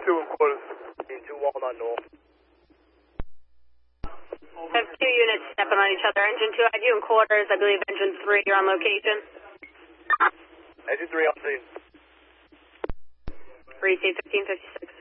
2 and quarters. 2 Walnut North. I have 2 units stepping on each other. Engine 2, I have you in quarters. I believe engine 3, you're on location. Engine 3 on scene. 3C 1556.